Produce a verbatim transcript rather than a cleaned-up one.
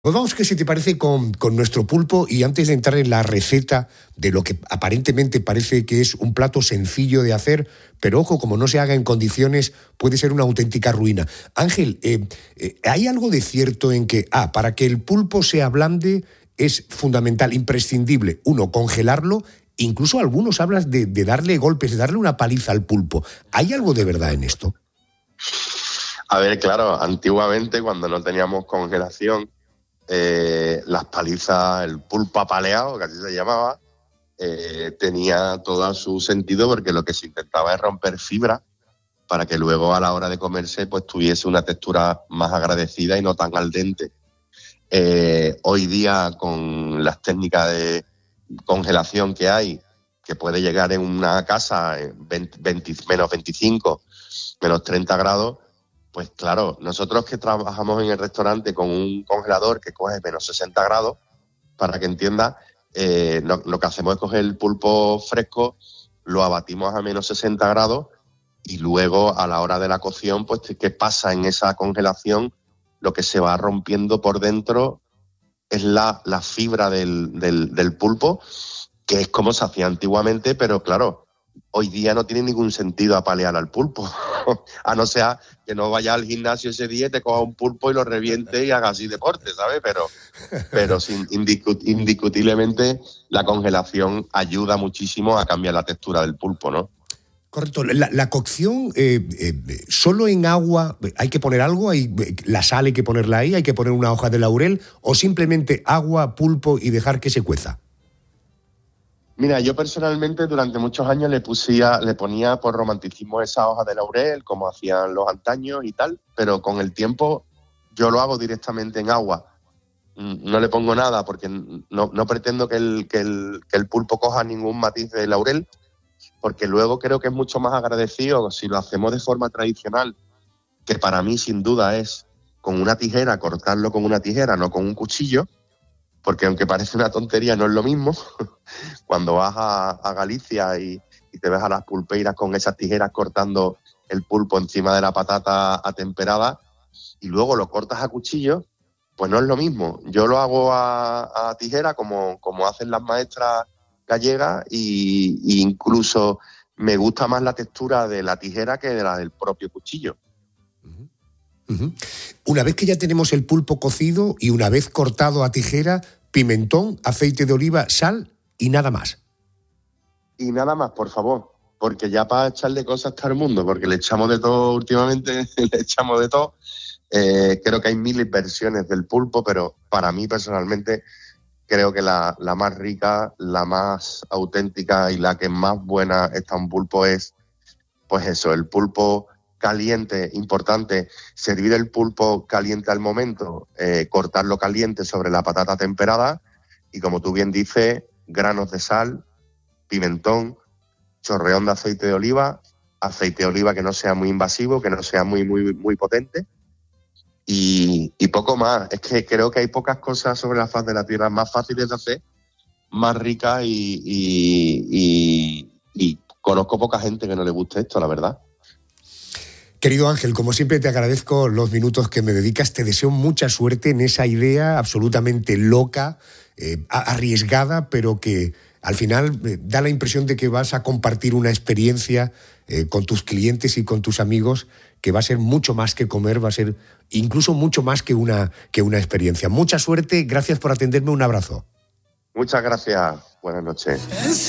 Pues vamos, que si te parece, con, con nuestro pulpo, y antes de entrar en la receta de lo que aparentemente parece que es un plato sencillo de hacer, pero ojo, como no se haga en condiciones, puede ser una auténtica ruina. Ángel, eh, eh, ¿hay algo de cierto en que, ah, para que el pulpo se ablande es fundamental, imprescindible, uno, congelarlo? Incluso algunos hablan de, de darle golpes, de darle una paliza al pulpo. ¿Hay algo de verdad en esto? A ver, claro, antiguamente, cuando no teníamos congelación, Eh, las palizas, el pulpo apaleado, que así se llamaba, eh, tenía todo su sentido, porque lo que se intentaba es romper fibra para que luego a la hora de comerse pues tuviese una textura más agradecida y no tan al dente. Eh, hoy día, con las técnicas de congelación que hay, que puede llegar en una casa en veinte, veinte, menos veinticinco, menos treinta grados, pues claro, nosotros que trabajamos en el restaurante con un congelador que coge menos sesenta grados, para que entiendas, eh, lo, lo que hacemos es coger el pulpo fresco, lo abatimos a menos sesenta grados y luego a la hora de la cocción, pues ¿qué pasa en esa congelación? Lo que se va rompiendo por dentro es la, la fibra del, del, del pulpo, que es como se hacía antiguamente, pero claro, hoy día no tiene ningún sentido apalear al pulpo, a no ser que no vaya al gimnasio ese día y te coja un pulpo y lo reviente y haga así deporte, ¿sabes? Pero, pero sin, indiscut- indiscutiblemente la congelación ayuda muchísimo a cambiar la textura del pulpo, ¿no? Correcto. La, la cocción, eh, eh, ¿solo en agua hay que poner algo? ¿Hay, ¿La sal hay que ponerla ahí? ¿Hay que poner una hoja de laurel? ¿O simplemente agua, pulpo y dejar que se cueza? Mira, yo personalmente durante muchos años le pusía, le ponía por romanticismo esa hoja de laurel, como hacían los antaños y tal, pero con el tiempo yo lo hago directamente en agua. No le pongo nada porque no, no pretendo que el, que, el, que el pulpo coja ningún matiz de laurel, porque luego creo que es mucho más agradecido si lo hacemos de forma tradicional, que para mí sin duda es con una tijera, cortarlo con una tijera, no con un cuchillo, porque aunque parece una tontería, no es lo mismo. Cuando vas a, a Galicia y, y te ves a las pulpeiras con esas tijeras cortando el pulpo encima de la patata atemperada y luego lo cortas a cuchillo, pues no es lo mismo. Yo lo hago a, a tijera como, como hacen las maestras gallegas y, y incluso me gusta más la textura de la tijera que de la del propio cuchillo. Uh-huh. Una vez que ya tenemos el pulpo cocido y una vez cortado a tijera, pimentón, aceite de oliva, sal y nada más. Y nada más, por favor, porque ya para echarle cosas a todo el mundo, porque le echamos de todo últimamente, le echamos de todo. Eh, creo que hay miles versiones del pulpo, pero para mí personalmente creo que la, la más rica, la más auténtica y la que más buena está un pulpo es, pues eso, el pulpo caliente. Importante, servir el pulpo caliente al momento, eh, cortarlo caliente sobre la patata temperada y, como tú bien dices, granos de sal, pimentón, chorreón de aceite de oliva, aceite de oliva que no sea muy invasivo, que no sea muy, muy, muy potente y, y poco más. Es que creo que hay pocas cosas sobre la faz de la tierra más fáciles de hacer, más ricas y, y, y, y conozco poca gente que no le guste esto, la verdad. Querido Ángel, como siempre te agradezco los minutos que me dedicas, te deseo mucha suerte en esa idea absolutamente loca, eh, arriesgada, pero que al final eh, da la impresión de que vas a compartir una experiencia eh, con tus clientes y con tus amigos que va a ser mucho más que comer, va a ser incluso mucho más que una, que una experiencia. Mucha suerte, gracias por atenderme, un abrazo. Muchas gracias, buenas noches.